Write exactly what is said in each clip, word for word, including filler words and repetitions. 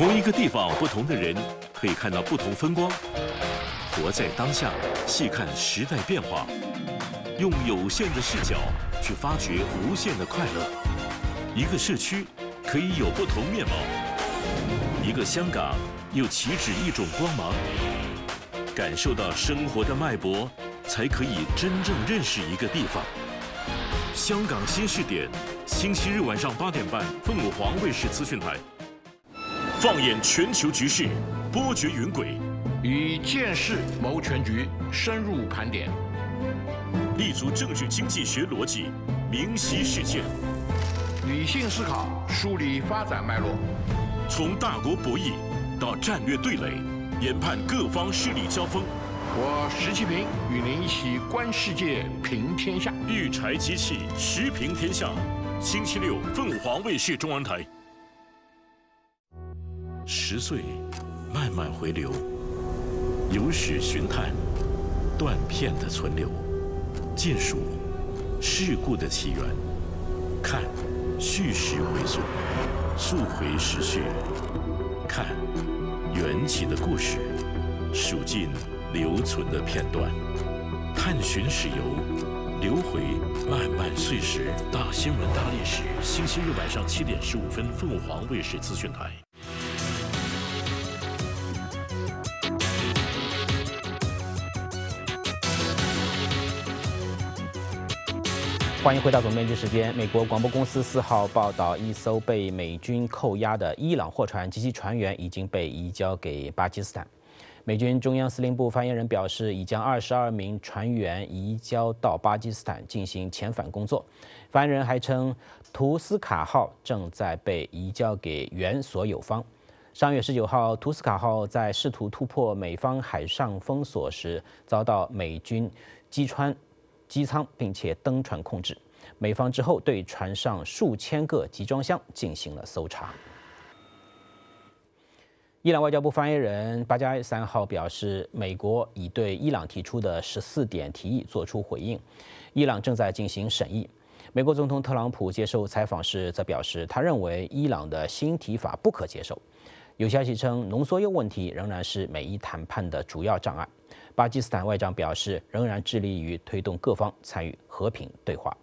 同一个地方，不同的人可以看到不同风光。活在当下，细看时代变化，用有限的视角去发掘无限的快乐。一个社区可以有不同面貌，一个香港又岂止一种光芒。感受到生活的脉搏，才可以真正认识一个地方。香港新视点，星期日晚上八点半，凤凰卫视资讯台。放眼全球局势，波谲云诡， 以见识谋全局，深入盘点， 立足政治经济学逻辑，明晰事件， 理性思考，梳理发展脉络， 从大国博弈到战略对垒，研判各方势力交锋。 我石其平与您一起观世界，评天下。 育才机器，时评天下。星期六，凤凰卫视中文台。十岁，慢慢回流，有史寻探，断片的存留，见数事故的起源，看叙事回溯，溯回时序，看缘起的故事，数尽留存的片段，探寻史游，流回漫漫岁时。大新闻大历史，星期日晚上七点十五分，凤凰卫视资讯台。 欢迎回到总编辑时间。美国广播公司四号报道，一艘被美军扣押的伊朗货船及其船员已经被移交给巴基斯坦。美军中央司令部发言人表示，已将二十二名船员移交到巴基斯坦进行遣返工作。发言人还称，图斯卡号正在被移交给原所有方。上月十九号，图斯卡号在试图突破美方海上封锁时，遭到美军击穿机舱，并且登船控制。美方之后对船上数千个集装箱进行了搜查。伊朗外交部发言人巴加三号表示，美国已对伊朗提出的十四点提议作出回应，伊朗正在进行审议。美国总统特朗普接受采访时则表示，他认为伊朗的新提法不可接受。有消息称，浓缩铀问题仍然是美伊谈判的主要障碍。巴基斯坦外长表示，仍然致力于推动各方参与和平对话。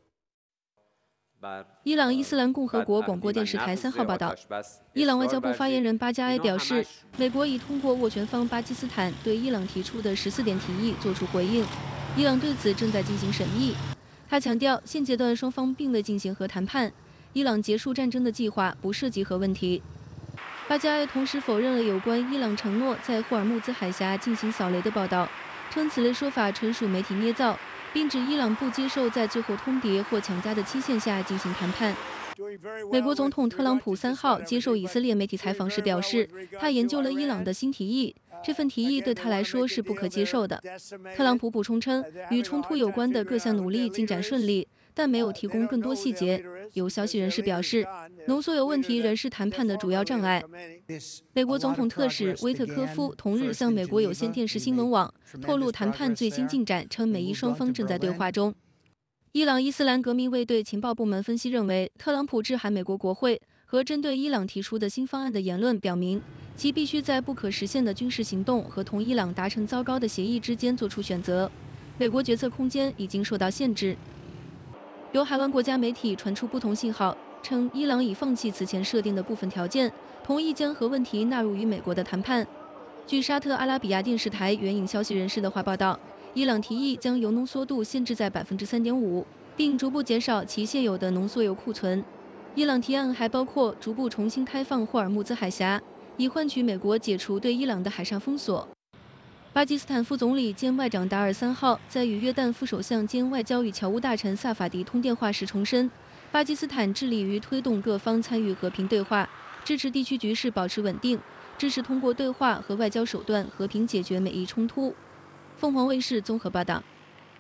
伊朗伊斯兰共和国广播电视台三号报道，伊朗外交部发言人巴加埃表示，美国已通过斡旋方巴基斯坦对伊朗提出的十四点提议作出回应，伊朗对此正在进行审议。他强调，现阶段双方并未进行核谈判，伊朗结束战争的计划不涉及核问题。巴加埃同时否认了有关伊朗承诺在霍尔木兹海峡进行扫雷的报道，称此类说法纯属媒体捏造，并指伊朗不接受在最后通牒或强加的期限下进行谈判。美国总统特朗普三号接受以色列媒体采访时表示，他研究了伊朗的新提议，这份提议对他来说是不可接受的。特朗普补充称，与冲突有关的各项努力进展顺利，但没有提供更多细节。有消息人士表示，浓缩铀问题仍是谈判的主要障碍。美国总统特使威特科夫同日向美国有线电视新闻网透露谈判最新进展，称美伊双方正在对话中。伊朗伊斯兰革命卫队情报部门分析认为，特朗普致函美国国会和针对伊朗提出的新方案的言论表明，其必须在不可实现的军事行动和同伊朗达成糟糕的协议之间做出选择。美国决策空间已经受到限制。由海湾国家媒体传出不同信号，称伊朗已放弃此前设定的部分条件，同意将核问题纳入与美国的谈判。据沙特阿拉比亚电视台援引消息人士的话报道，伊朗提议将铀浓缩度限制在百分之三点五，并逐步减少其现有的浓缩铀库存。伊朗提案还包括逐步重新开放霍尔木兹海峡，以换取美国解除对伊朗的海上封锁。巴基斯坦副总理兼外长达尔三号在与约旦副首相兼外交与侨务大臣萨法迪通电话时重申，巴基斯坦致力于推动各方参与和平对话，支持地区局势保持稳定，支持通过对话和外交手段和平解决美伊冲突。凤凰卫视综合报道。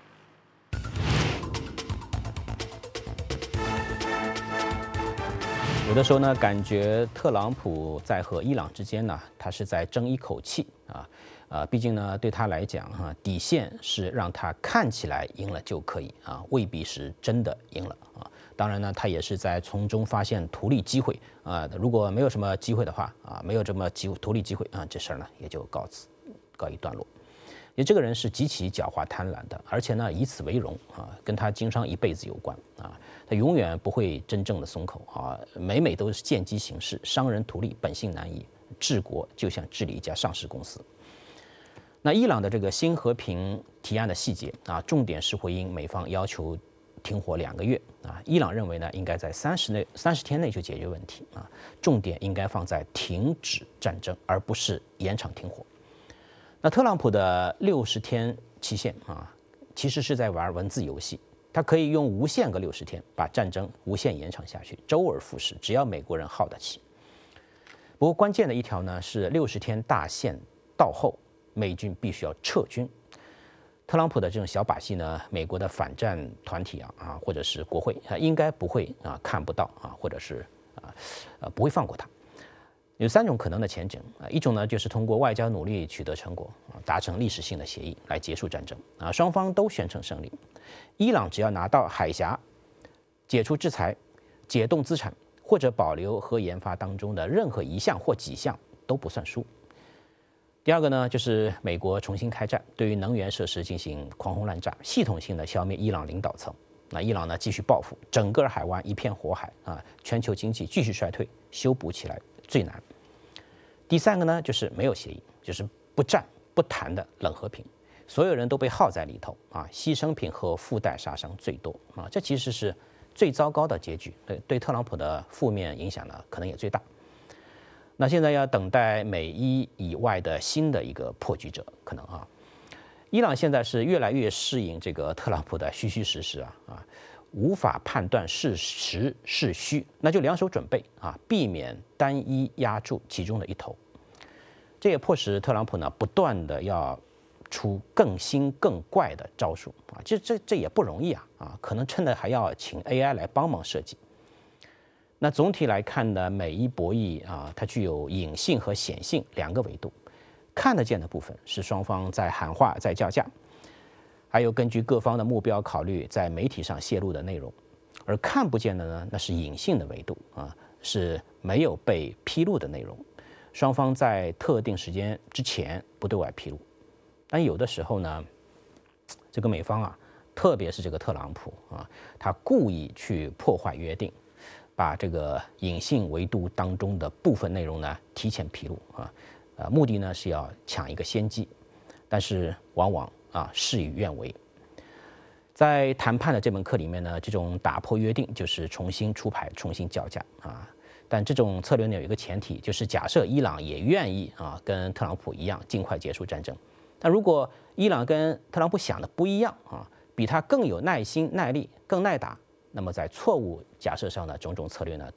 有的时候呢，感觉特朗普在和伊朗之间呢，他是在争一口气啊。呃，毕竟呢，对他来讲哈、啊，底线是让他看起来赢了就可以啊，未必是真的赢了啊。 当然呢，他也是在从中发现图利机会啊、呃。如果没有什么机会的话啊，没有这么机图利机会啊，这事儿呢也就告辞告一段落。因为这个人是极其狡猾贪婪的，而且呢以此为荣啊，跟他经商一辈子有关啊。他永远不会真正的松口啊，每每都是见机行事，商人图利，本性难移。治国就像治理一家上市公司。那伊朗的这个新和平提案的细节啊，重点是回应美方要求停火两个月啊，伊朗认为呢，应该在三十内三十天内就解决问题啊，重点应该放在停止战争，而不是延长停火。那特朗普的六十天期限啊，其实是在玩文字游戏，他可以用无限个六十天把战争无限延长下去，周而复始，只要美国人耗得起。不过关键的一条呢是六十天大限到后，美军必须要撤军。特朗普的这种小把戏呢，美国的反战团体啊啊，或者是国会啊，应该不会啊看不到啊，或者是啊呃不会放过他。有三种可能的前景啊，一种呢就是通过外交努力取得成果啊，达成历史性的协议来结束战争啊，双方都宣称胜利。伊朗只要拿到海峡，解除制裁，解冻资产，或者保留核研发当中的任何一项或几项都不算输。第二个呢，就是美国重新开战，对于能源设施进行狂轰滥炸，系统性的消灭伊朗领导层。那伊朗呢继续报复，整个海湾一片火海啊，全球经济继续衰退，修补起来最难。第三个呢，就是没有协议，就是不战不谈的冷和平，所有人都被耗在里头啊，牺牲品和附带杀伤最多啊，这其实是最糟糕的结局，对对特朗普的负面影响呢，可能也最大。那现在要等待美伊以外的新的一个破局者，可能啊，伊朗现在是越来越适应这个特朗普的虚虚实实啊啊，无法判断是实是虚，那就两手准备啊，避免单一压住其中的一头。这也迫使特朗普呢不断的要出更新更怪的招数啊，这这这也不容易啊啊，可能真的还要请 A I 来帮忙设计。那总体来看呢，美伊博弈啊，它具有隐性和显性两个维度。看得见的部分是双方在喊话、在叫价，还有根据各方的目标考虑在媒体上泄露的内容；而看不见的呢，那是隐性的维度啊，是没有被披露的内容。双方在特定时间之前不对外披露。但有的时候呢，这个美方啊，特别是这个特朗普啊，他故意去破坏约定。把这个隐性维度当中的部分内容呢提前披露啊，呃，目的呢是要抢一个先机，但是往往啊事与愿违。在谈判的这门课里面呢，这种打破约定就是重新出牌、重新叫价啊。但这种策略呢有一个前提，就是假设伊朗也愿意啊跟特朗普一样尽快结束战争。那如果伊朗跟特朗普想的不一样啊，比他更有耐心、耐力、更耐打。那么在错误假设上呢，种种策略呢都。